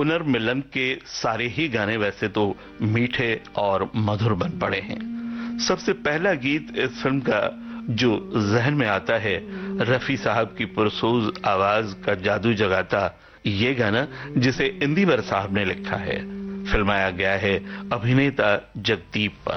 पुनर्मिलन के सारे ही गाने वैसे तो मीठे और मधुर बन पड़े हैं। सबसे पहला गीत इस फिल्म का जो जहन में आता है, रफी साहब की पुरसोज आवाज का जादू जगाता ये गाना, जिसे इंदिवर साहब ने लिखा है, फिल्माया गया है अभिनेता जगदीप पर।